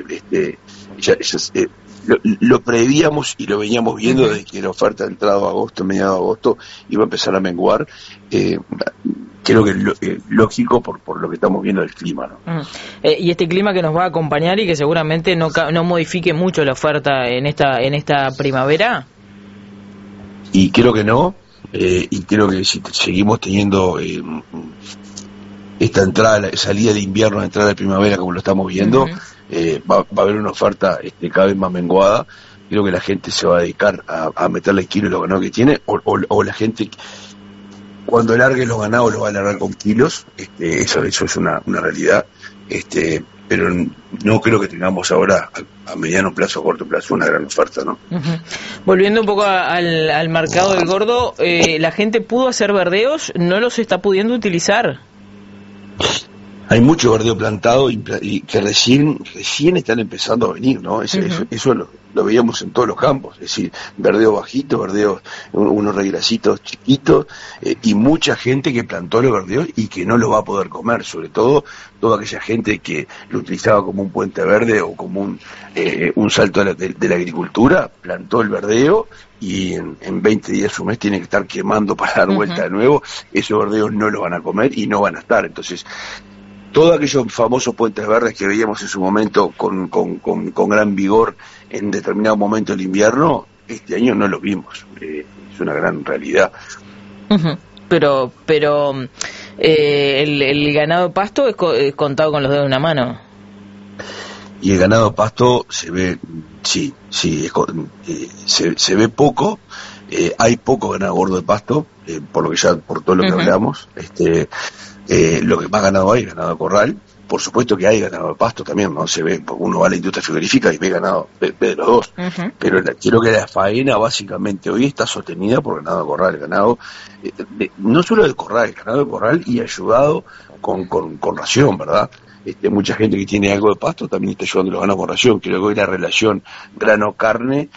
lo prevíamos y lo veníamos viendo desde que la oferta de entrado a agosto, mediado de agosto, iba a empezar a menguar. Creo que es lógico por lo que estamos viendo del clima, ¿no? Y este clima que nos va a acompañar y que seguramente no modifique mucho la oferta en esta primavera. Y creo que no, y creo que si seguimos teniendo esta salida de invierno, entrada de primavera como lo estamos viendo, va a haber una oferta cada vez más menguada. Creo que la gente se va a dedicar a meterle kilos los ganados que tiene, o la gente cuando largue los ganados los va a largar con kilos, eso es una realidad, pero no creo que tengamos ahora a mediano plazo o corto plazo una gran oferta, ¿no? Volviendo un poco al mercado del gordo, la gente pudo hacer verdeos, no los está pudiendo utilizar. Hay mucho verdeo plantado y que recién están empezando a venir, ¿no? Eso lo veíamos en todos los campos, es decir, verdeo bajito, verdeos, unos regrasitos chiquitos, y mucha gente que plantó los verdeos y que no lo va a poder comer, sobre todo toda aquella gente que lo utilizaba como un puente verde o como un salto de la agricultura, plantó el verdeo y en 20 días, un mes, tiene que estar quemando para dar vuelta de nuevo. Esos verdeos no los van a comer y no van a estar. Entonces, todos aquellos famosos puentes verdes que veíamos en su momento con gran vigor en determinado momento del invierno, este año no los vimos. Es una gran realidad. Pero el ganado pasto es contado con los dedos de una mano. Y el ganado pasto se ve, se ve poco. Hay poco ganado gordo de pasto, por todo lo que hablamos. Lo que más ganado hay es ganado de corral. Por supuesto que hay ganado de pasto también, ¿no? Se ve, uno va a la industria frigorífica y ve ganado, ve de los dos. Pero creo que la faena básicamente hoy está sostenida por ganado de corral, ganado, no solo de corral, ganado de corral y ayudado con ración, ¿verdad? Mucha gente que tiene algo de pasto también está ayudando a los ganados con ración. Creo que hoy la relación grano-carne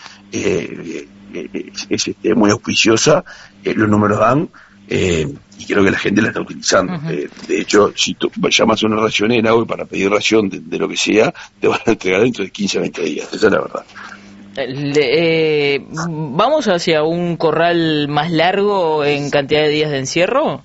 es muy auspiciosa, los números dan, y creo que la gente la está utilizando. De hecho, si tú llamas a una racionera hoy para pedir ración de lo que sea, te van a entregar dentro de 15 a 20 días, esa es la verdad. ¿Vamos hacia un corral más largo en cantidad de días de encierro?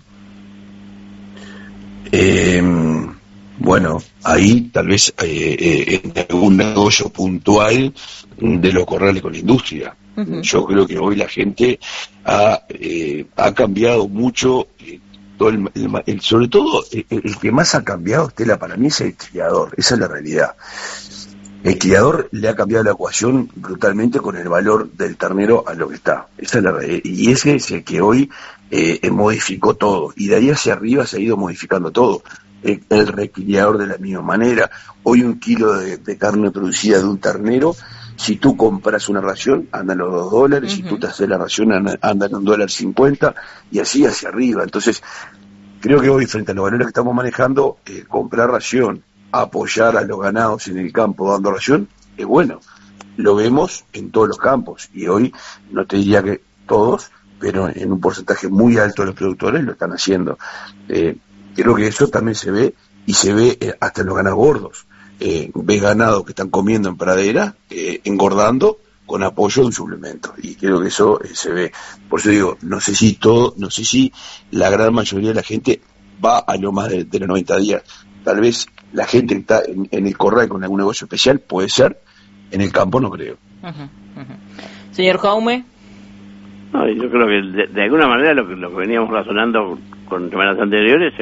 Bueno, ahí tal vez en algún negocio puntual de los corrales con la industria. Yo creo que hoy la gente ha cambiado mucho, sobre todo el que más ha cambiado, Estela, para mí es el criador, esa es la realidad. El criador le ha cambiado la ecuación brutalmente con el valor del ternero a lo que está, esa es la realidad, y ese es el que hoy modificó todo, y de ahí hacia arriba se ha ido modificando todo. El recriador de la misma manera. Hoy un kilo de carne producida de un ternero, si tú compras una ración, andan los $2, si tú te haces la ración, andan $1.50, y así hacia arriba. Entonces, creo que hoy, frente a los valores que estamos manejando, comprar ración, apoyar a los ganados en el campo dando ración, es bueno. Lo vemos en todos los campos, y hoy, no te diría que todos, pero en un porcentaje muy alto de los productores lo están haciendo. Creo que eso también se ve, y se ve hasta en los ganados gordos. Ves ganados que están comiendo en pradera, engordando, con apoyo de un suplemento, y creo que eso se ve. Por eso digo, no sé si la gran mayoría de la gente va a lo más de los 90 días. Tal vez la gente que está en el corral con algún negocio especial, puede ser, en el campo no creo. Señor Jaume. No, yo creo que de alguna manera lo que veníamos razonando con semanas anteriores